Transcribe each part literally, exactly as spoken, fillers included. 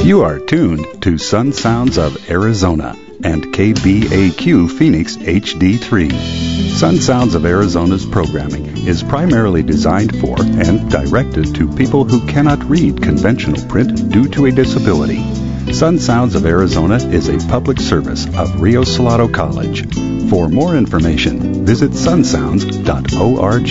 You are tuned to Sun Sounds of Arizona and K B A Q Phoenix H D three. Sun Sounds of Arizona's programming is primarily designed for and directed to people who cannot read conventional print due to a disability. Sun Sounds of Arizona is a public service of Rio Salado College. For more information, visit sun sounds dot org.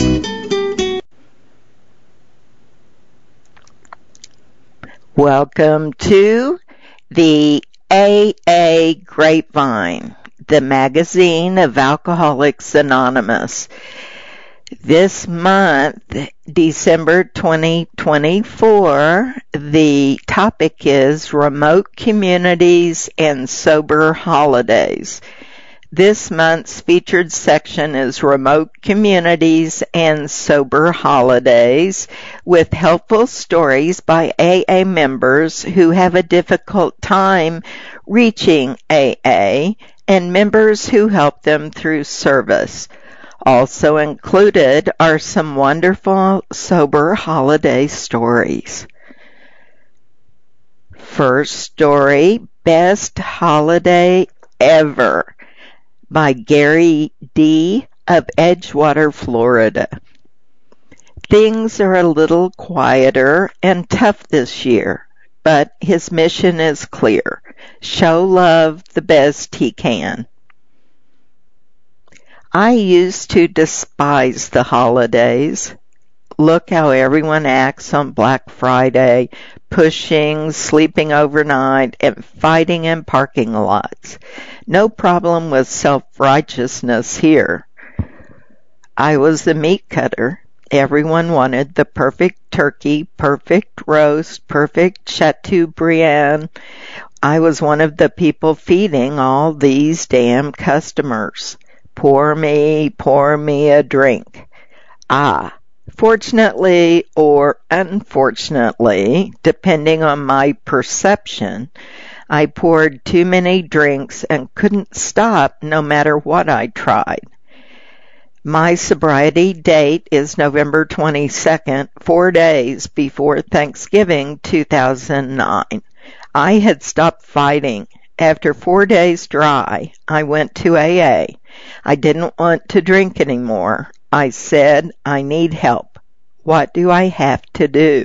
Welcome to the A A Grapevine, the magazine of Alcoholics Anonymous. This month, December twenty twenty-four, the topic is Remote Communities and Sober Holidays. This month's featured section is Remote Communities and Sober Holidays, with helpful stories by A A members who have a difficult time reaching A A and members who help them through service. Also included are some wonderful sober holiday stories. First story, Best Holiday Ever, by Gary D. of Edgewater, Florida. Things are a little quieter and tough this year, but his mission is clear: show love the best he can. I used to despise the holidays. Look how everyone acts on Black Friday, pushing, sleeping overnight, and fighting in parking lots. No problem with self-righteousness here. I was the meat cutter. Everyone wanted the perfect turkey, perfect roast, perfect Chateaubriand. I was one of the people feeding all these damn customers. Pour me, pour me a drink. Ah, fortunately or unfortunately, depending on my perception, I poured too many drinks and couldn't stop no matter what I tried. My sobriety date is November twenty-second, four days before Thanksgiving two thousand nine. I had stopped fighting. After four days dry, I went to A A. I didn't want to drink anymore. I said, I need help. What do I have to do?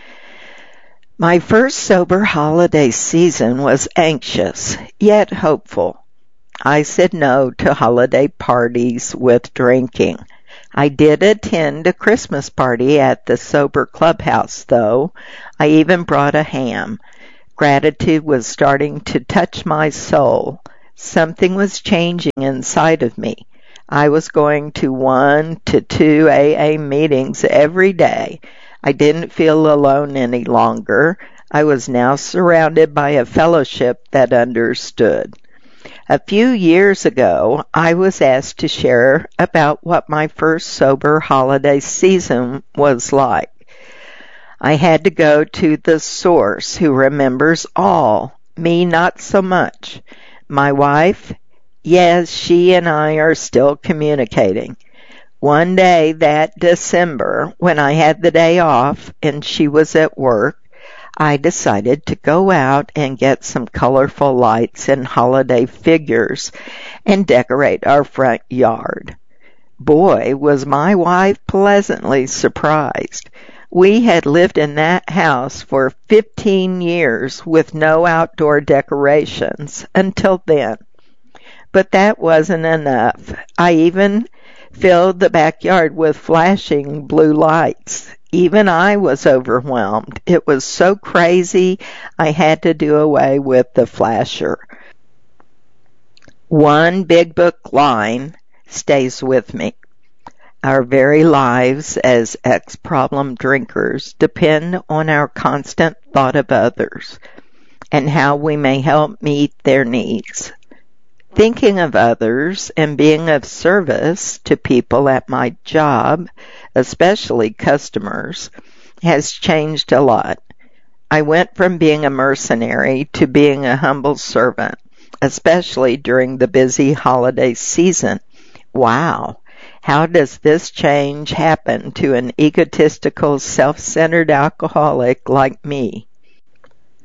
My first sober holiday season was anxious, yet hopeful. I said no to holiday parties with drinking. I did attend a Christmas party at the Sober Clubhouse, though. I even brought a ham. Gratitude was starting to touch my soul. Something was changing inside of me. I was going to one to two A A meetings every day. I didn't feel alone any longer. I was now surrounded by a fellowship that understood. A few years ago, I was asked to share about what my first sober holiday season was like. I had to go to the source who remembers all, me not so much. My wife, yes, she and I are still communicating. One day that December, when I had the day off and she was at work, I decided to go out and get some colorful lights and holiday figures and decorate our front yard. Boy, was my wife pleasantly surprised. We had lived in that house for fifteen years with no outdoor decorations until then. But that wasn't enough. I even filled the backyard with flashing blue lights. Even I was overwhelmed. It was so crazy, I had to do away with the flasher. One big book line stays with me. Our very lives as ex-problem drinkers depend on our constant thought of others and how we may help meet their needs. Thinking of others and being of service to people at my job, especially customers, has changed a lot. I went from being a mercenary to being a humble servant, especially during the busy holiday season. Wow! How does this change happen to an egotistical, self-centered alcoholic like me?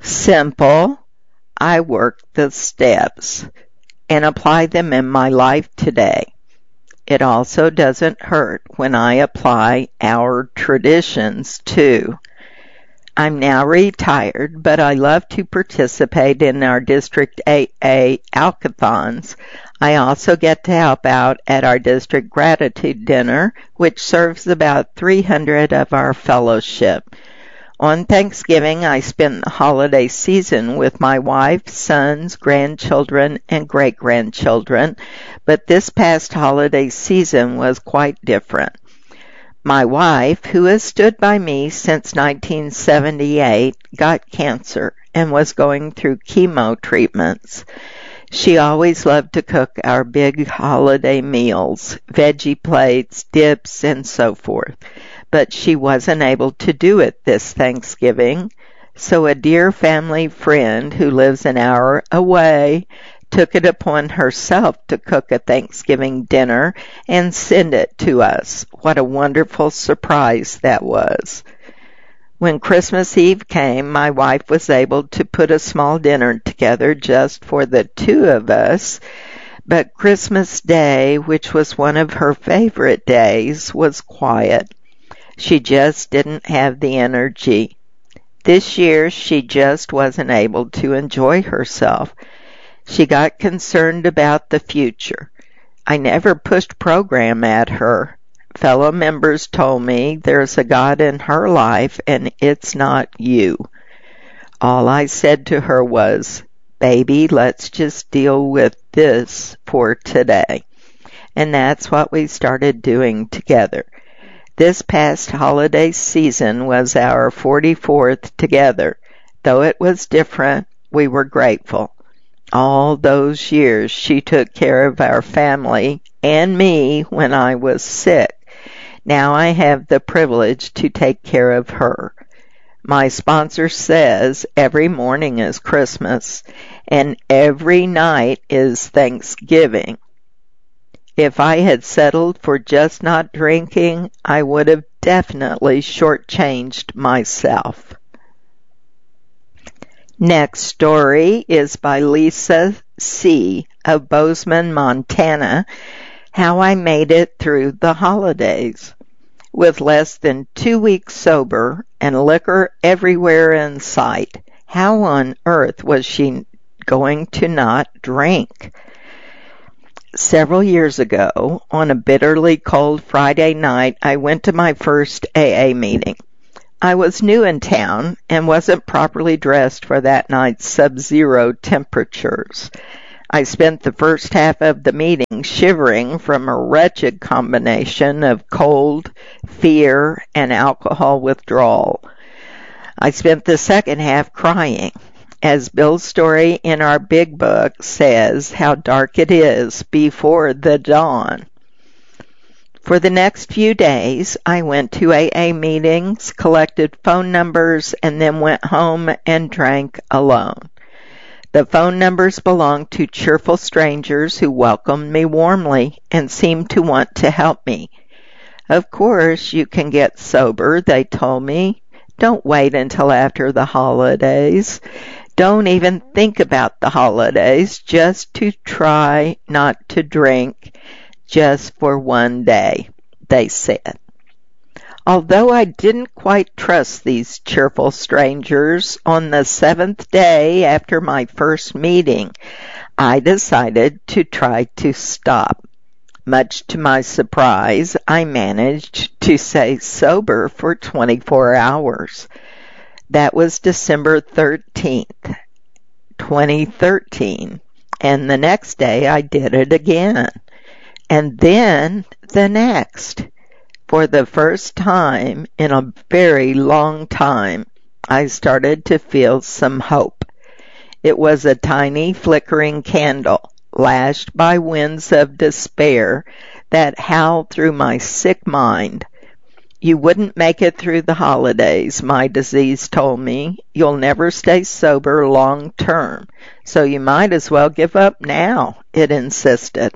Simple. I work the steps and apply them in my life today. It also doesn't hurt when I apply our traditions too. I'm now retired, but I love to participate in our District A A Alcathons. I also get to help out at our District Gratitude Dinner, which serves about three hundred of our fellowship. On Thanksgiving, I spend the holiday season with my wife, sons, grandchildren, and great-grandchildren, but this past holiday season was quite different. My wife, who has stood by me since nineteen seventy-eight, got cancer and was going through chemo treatments. She always loved to cook our big holiday meals, veggie plates, dips, and so forth, but she wasn't able to do it this Thanksgiving, so a dear family friend who lives an hour away took it upon herself to cook a Thanksgiving dinner and send it to us. What a wonderful surprise that was. When Christmas Eve came, my wife was able to put a small dinner together just for the two of us, but Christmas Day, which was one of her favorite days, was quiet. She just didn't have the energy. This year, she just wasn't able to enjoy herself. She got concerned about the future. I never pushed program at her. Fellow members told me there's a God in her life and it's not you. All I said to her was, baby, let's just deal with this for today. And that's what we started doing together. This past holiday season was our forty-fourth together. Though it was different, we were grateful. All those years she took care of our family and me when I was sick. Now I have the privilege to take care of her. My sponsor says every morning is Christmas and every night is Thanksgiving. If I had settled for just not drinking, I would have definitely shortchanged myself. Next story is by Lisa C. of Bozeman, Montana, How I Made It Through the Holidays. With less than two weeks sober and liquor everywhere in sight, how on earth was she going to not drink? Several years ago, on a bitterly cold Friday night, I went to my first A A meeting. I was new in town and wasn't properly dressed for that night's sub-zero temperatures. I spent the first half of the meeting shivering from a wretched combination of cold, fear, and alcohol withdrawal. I spent the second half crying. As Bill's story in our big book says, how dark it is before the dawn. For the next few days, I went to A A meetings, collected phone numbers, and then went home and drank alone. The phone numbers belonged to cheerful strangers who welcomed me warmly and seemed to want to help me. Of course, you can get sober, they told me. Don't wait until after the holidays. Don't even think about the holidays, just to try not to drink just for one day, they said. Although I didn't quite trust these cheerful strangers, on the seventh day after my first meeting, I decided to try to stop. Much to my surprise, I managed to stay sober for twenty-four hours. That was December thirteenth, twenty thirteen, and the next day I did it again. And then the next. For the first time in a very long time, I started to feel some hope. It was a tiny flickering candle, lashed by winds of despair, that howled through my sick mind. You wouldn't make it through the holidays, my disease told me. You'll never stay sober long term, so you might as well give up now, it insisted.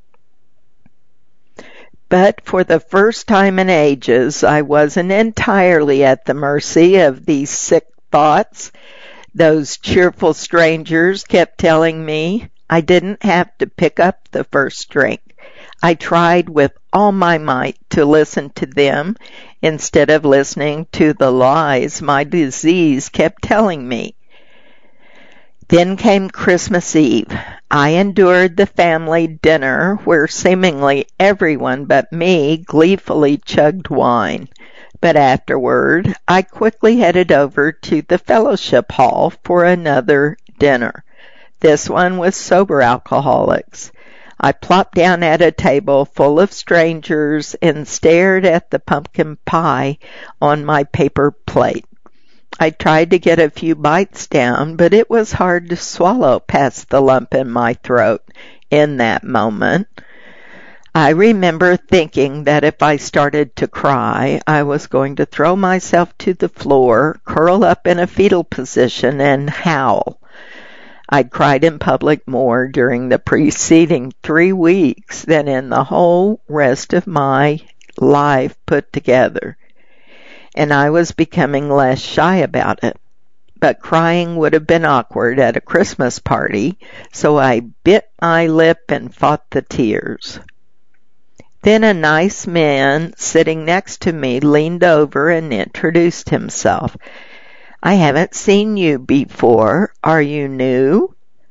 But for the first time in ages, I wasn't entirely at the mercy of these sick thoughts. Those cheerful strangers kept telling me I didn't have to pick up the first drink. I tried with all my might to listen to them instead of listening to the lies my disease kept telling me. Then came Christmas Eve. I endured the family dinner where seemingly everyone but me gleefully chugged wine. But afterward, I quickly headed over to the fellowship hall for another dinner. This one with sober alcoholics. I plopped down at a table full of strangers and stared at the pumpkin pie on my paper plate. I tried to get a few bites down, but it was hard to swallow past the lump in my throat in that moment. I remember thinking that if I started to cry, I was going to throw myself to the floor, curl up in a fetal position, and howl. I'd cried in public more during the preceding three weeks than in the whole rest of my life put together, and I was becoming less shy about it. But crying would have been awkward at a Christmas party, so I bit my lip and fought the tears. Then a nice man sitting next to me leaned over and introduced himself. "I haven't seen you before. Are you new?"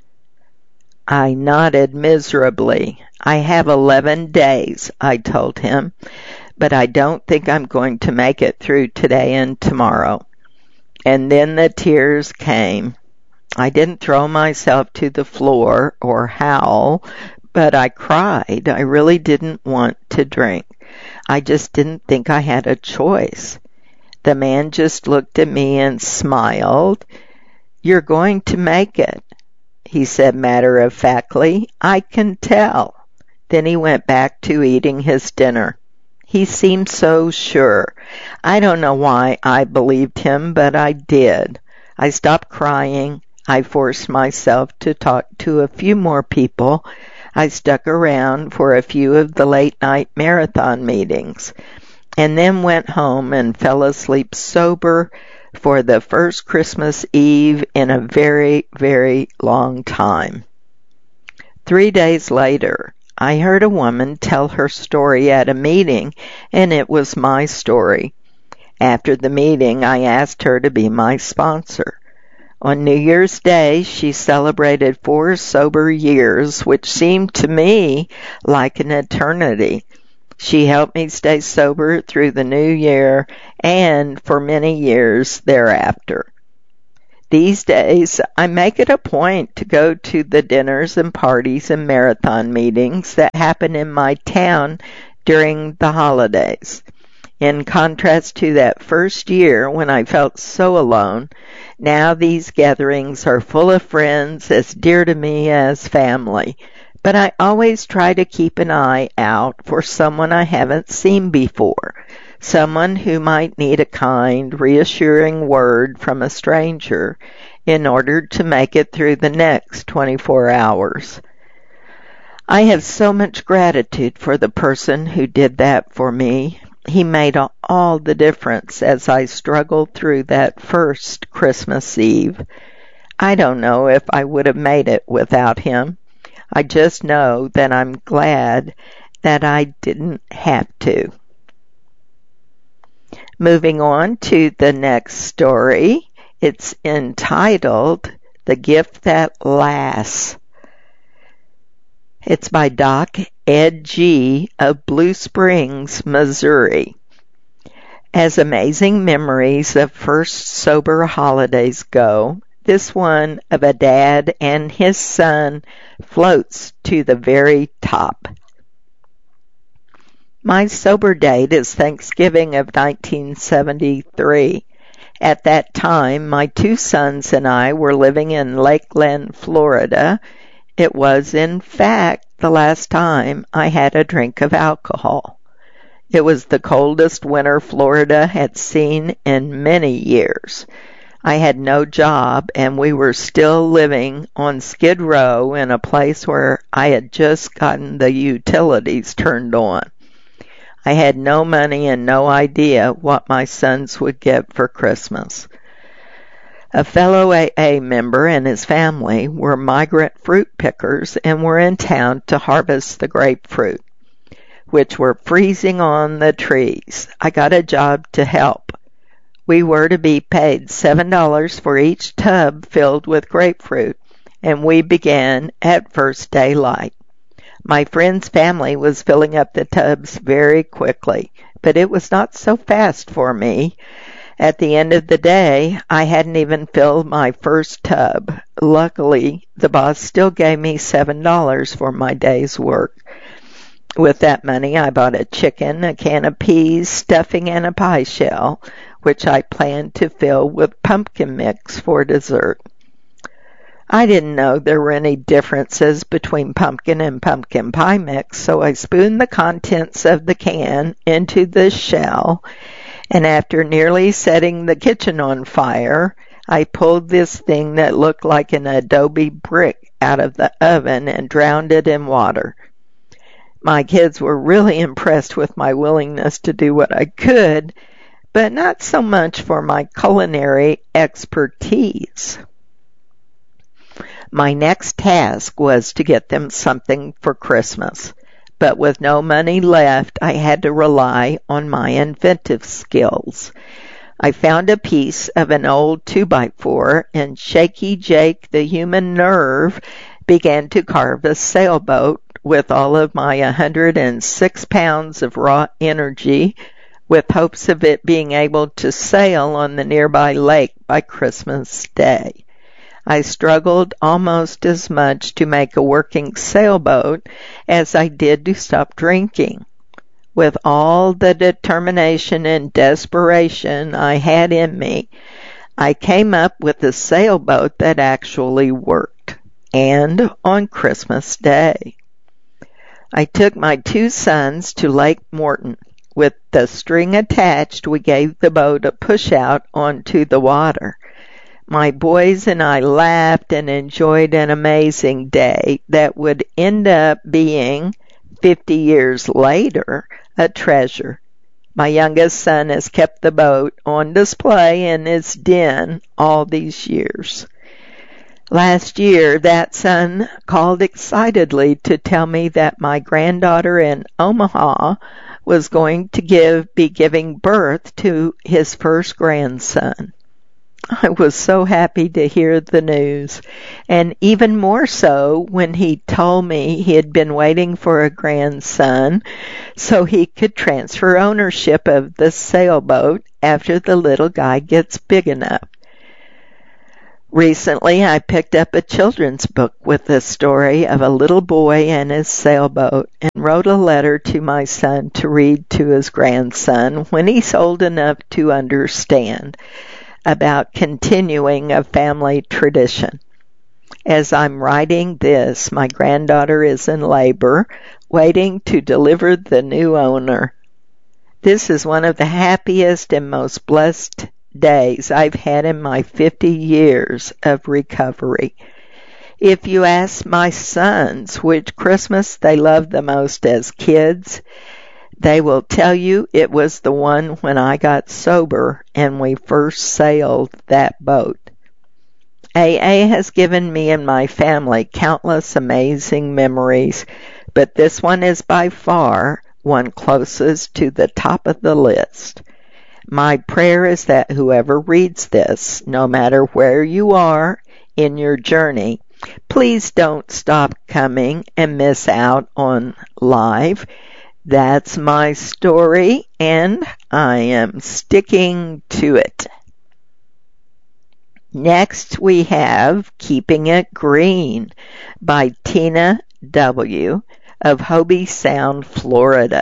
I nodded miserably. "I have eleven days, I told him, "but I don't think I'm going to make it through today and tomorrow." And then the tears came. I didn't throw myself to the floor or howl, but I cried. I really didn't want to drink. I just didn't think I had a choice. The man just looked at me and smiled. "You're going to make it," he said matter-of-factly. "I can tell." Then he went back to eating his dinner. He seemed so sure. I don't know why I believed him, but I did. I stopped crying. I forced myself to talk to a few more people. I stuck around for a few of the late-night marathon meetings, and then went home and fell asleep sober for the first Christmas Eve in a very, very long time. Three days later, I heard a woman tell her story at a meeting, and it was my story. After the meeting, I asked her to be my sponsor. On New Year's Day, she celebrated four sober years, which seemed to me like an eternity. She helped me stay sober through the new year and for many years thereafter. These days, I make it a point to go to the dinners and parties and marathon meetings that happen in my town during the holidays. In contrast to that first year when I felt so alone, now these gatherings are full of friends as dear to me as family. But I always try to keep an eye out for someone I haven't seen before, someone who might need a kind, reassuring word from a stranger in order to make it through the next twenty-four hours. I have so much gratitude for the person who did that for me. He made all the difference as I struggled through that first Christmas Eve. I don't know if I would have made it without him. I just know that I'm glad that I didn't have to. Moving on to the next story. It's entitled The Gift That Lasts. It's by Doc Ed G. of Blue Springs, Missouri. As amazing memories of first sober holidays go, this one of a dad and his son floats to the very top. My sober date is Thanksgiving of nineteen seventy-three. At that time, my two sons and I were living in Lakeland, Florida. It was, in fact, the last time I had a drink of alcohol. It was the coldest winter Florida had seen in many years. I had no job, and we were still living on Skid Row in a place where I had just gotten the utilities turned on. I had no money and no idea what my sons would get for Christmas. A fellow A A member and his family were migrant fruit pickers and were in town to harvest the grapefruit, which were freezing on the trees. I got a job to help. We were to be paid seven dollars for each tub filled with grapefruit, and we began at first daylight. My friend's family was filling up the tubs very quickly, but it was not so fast for me. At the end of the day, I hadn't even filled my first tub. Luckily, the boss still gave me seven dollars for my day's work. With that money, I bought a chicken, a can of peas, stuffing, and a pie shell, which I planned to fill with pumpkin mix for dessert. I didn't know there were any differences between pumpkin and pumpkin pie mix, so I spooned the contents of the can into the shell, and after nearly setting the kitchen on fire, I pulled this thing that looked like an adobe brick out of the oven and drowned it in water. My kids were really impressed with my willingness to do what I could, but not so much for my culinary expertise. My next task was to get them something for Christmas, but with no money left, I had to rely on my inventive skills. I found a piece of an old two by four, and Shaky Jake, the human nerve, began to carve a sailboat with all of my one hundred six pounds of raw energy, with hopes of it being able to sail on the nearby lake by Christmas Day. I struggled almost as much to make a working sailboat as I did to stop drinking. With all the determination and desperation I had in me, I came up with a sailboat that actually worked, and on Christmas Day. I took my two sons to Lake Morton. With the string attached, we gave the boat a push out onto the water. My boys and I laughed and enjoyed an amazing day that would end up being, fifty years later, a treasure. My youngest son has kept the boat on display in his den all these years. Last year, that son called excitedly to tell me that my granddaughter in Omaha was going to give be giving birth to his first grandson. I was so happy to hear the news, and even more so when he told me he had been waiting for a grandson so he could transfer ownership of the sailboat after the little guy gets big enough. Recently, I picked up a children's book with the story of a little boy and his sailboat and wrote a letter to my son to read to his grandson when he's old enough to understand about continuing a family tradition. As I'm writing this, my granddaughter is in labor, waiting to deliver the new owner. This is one of the happiest and most blessed days I've had in my fifty years of recovery. If you ask my sons which Christmas they loved the most as kids, they will tell you it was the one when I got sober and we first sailed that boat. A A has given me and my family countless amazing memories, but this one is by far one closest to the top of the list. My prayer is that whoever reads this, no matter where you are in your journey, please don't stop coming and miss out on live. That's my story, and I am sticking to it. Next, we have Keeping It Green by Tina W. of Hobie Sound, Florida.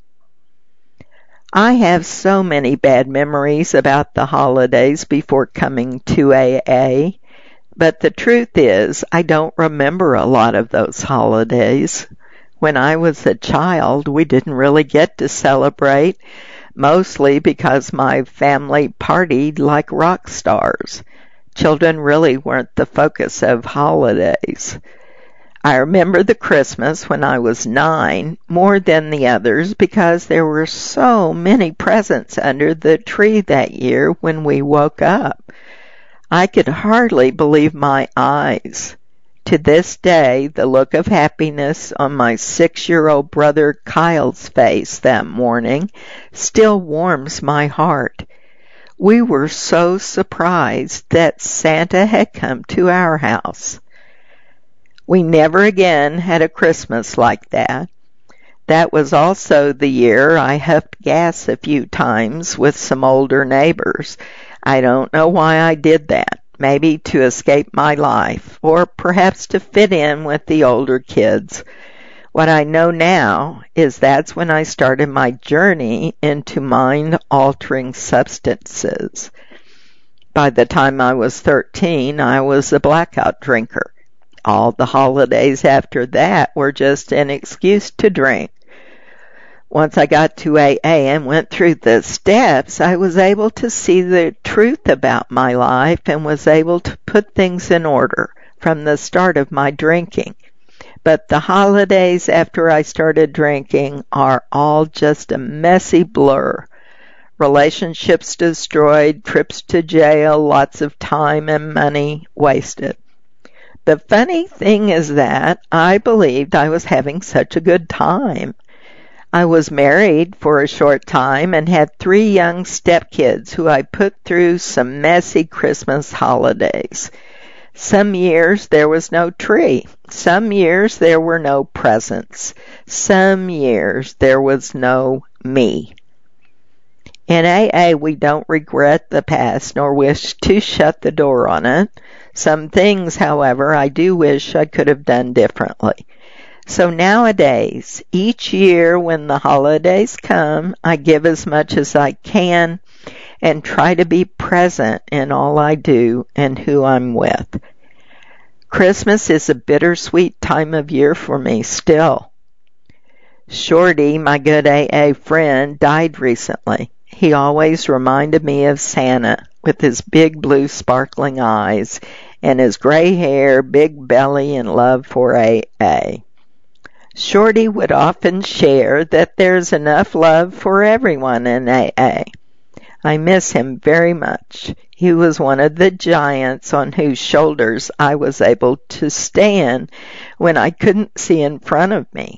I have so many bad memories about the holidays before coming to A A, but the truth is I don't remember a lot of those holidays. When I was a child, we didn't really get to celebrate, mostly because my family partied like rock stars. Children really weren't the focus of holidays. I remember the Christmas when I was nine more than the others because there were so many presents under the tree that year when we woke up. I could hardly believe my eyes. To this day, the look of happiness on my six-year-old brother Kyle's face that morning still warms my heart. We were so surprised that Santa had come to our house. We never again had a Christmas like that. That was also the year I huffed gas a few times with some older neighbors. I don't know why I did that. Maybe to escape my life, or perhaps to fit in with the older kids. What I know now is that's when I started my journey into mind-altering substances. By the time I was thirteen, I was a blackout drinker. All the holidays after that were just an excuse to drink. Once I got to A A and went through the steps, I was able to see the truth about my life and was able to put things in order from the start of my drinking. But the holidays after I started drinking are all just a messy blur. Relationships destroyed, trips to jail, lots of time and money wasted. The funny thing is that I believed I was having such a good time. I was married for a short time and had three young stepkids who I put through some messy Christmas holidays. Some years there was no tree. Some years there were no presents. Some years there was no me. In A A, we don't regret the past nor wish to shut the door on it. Some things, however, I do wish I could have done differently. So nowadays, each year when the holidays come, I give as much as I can and try to be present in all I do and who I'm with. Christmas is a bittersweet time of year for me still. Shorty, my good A A friend, died recently. He always reminded me of Santa with his big blue sparkling eyes and his gray hair, big belly, and love for A A. Shorty would often share that there's enough love for everyone in A A. I miss him very much. He was one of the giants on whose shoulders I was able to stand when I couldn't see in front of me.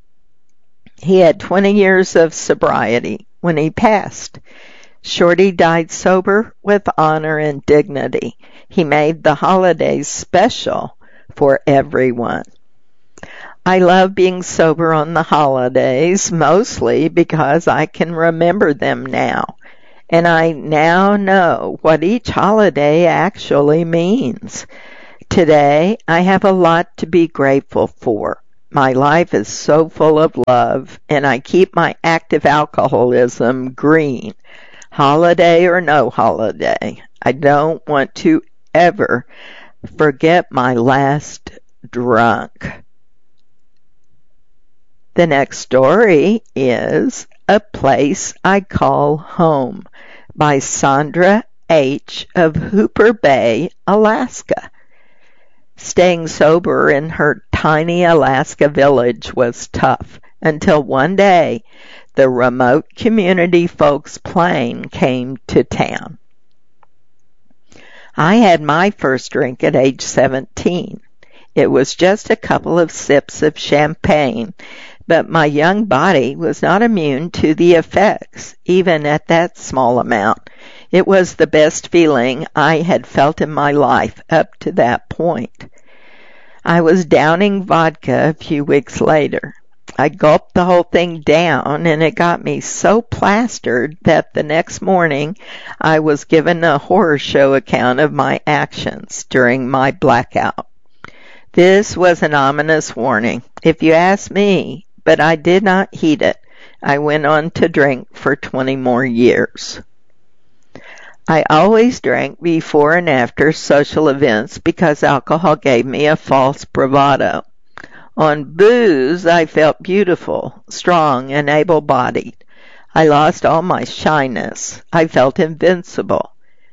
He had twenty years of sobriety when he passed. Shorty died sober with honor and dignity. He made the holidays special for everyone. I love being sober on the holidays, mostly because I can remember them now, and I now know what each holiday actually means. Today, I have a lot to be grateful for. My life is so full of love, and I keep my active alcoholism green. Holiday or no holiday, I don't want to ever forget my last drunk. The next story is A Place I Call Home by Sandra H. of Hooper Bay, Alaska. Staying sober in her tiny Alaska village was tough until one day the remote community folks' plane came to town. I had my first drink at age seventeen. It was just a couple of sips of champagne, but my young body was not immune to the effects, even at that small amount. It was the best feeling I had felt in my life up to that point. I was downing vodka a few weeks later. I gulped the whole thing down, and it got me so plastered that the next morning I was given a horror show account of my actions during my blackout. This was an ominous warning, if you ask me, but I did not heed it. I went on to drink for twenty more years. I always drank before and after social events because alcohol gave me a false bravado. On booze, I felt beautiful, strong, and able-bodied. I lost all my shyness. I felt invincible.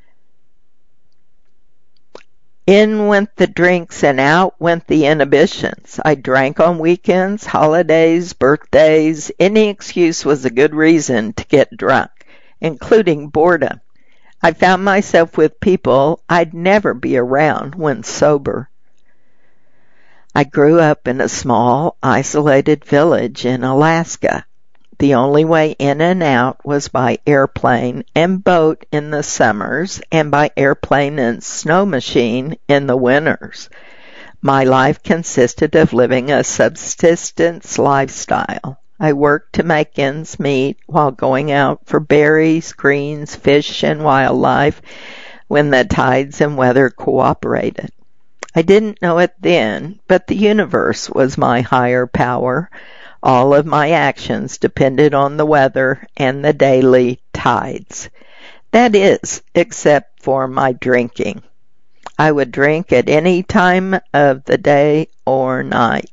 In went the drinks and out went the inhibitions. I drank on weekends, holidays, birthdays. Any excuse was a good reason to get drunk, including boredom. I found myself with people I'd never be around when sober. I grew up in a small, isolated village in Alaska. The only way in and out was by airplane and boat in the summers and by airplane and snow machine in the winters. My life consisted of living a subsistence lifestyle. I worked to make ends meet while going out for berries, greens, fish, and wildlife when the tides and weather cooperated. I didn't know it then, but the universe was my higher power. All of my actions depended on the weather and the daily tides. That is, except for my drinking. I would drink at any time of the day or night.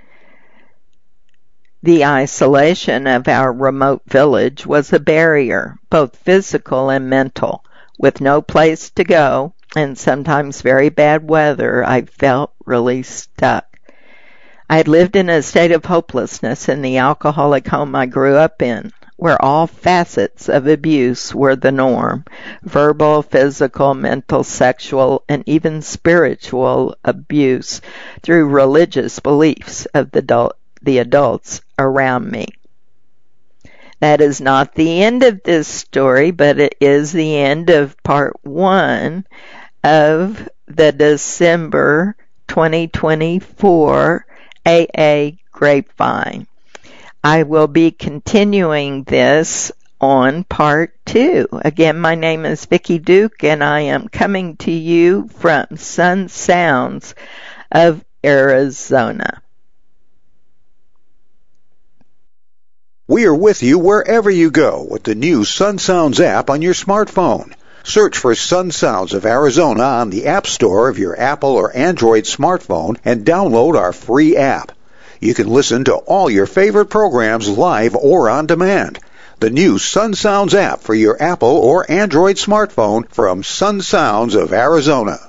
The isolation of our remote village was a barrier, both physical and mental. With no place to go, and sometimes very bad weather, I felt really stuck. I had lived in a state of hopelessness in the alcoholic home I grew up in, where all facets of abuse were the norm: verbal, physical, mental, sexual, and even spiritual abuse through religious beliefs of the, adult, the adults around me. That is not the end of this story, but it is the end of part one of the December twenty twenty-four A A Grapevine. I will be continuing this on part two. Again, my name is Vicki Duke, and I am coming to you from Sun Sounds of Arizona. We are with you wherever you go with the new Sun Sounds app on your smartphone. Search for Sun Sounds of Arizona on the App Store of your Apple or Android smartphone and download our free app. You can listen to all your favorite programs live or on demand. The new Sun Sounds app for your Apple or Android smartphone from Sun Sounds of Arizona.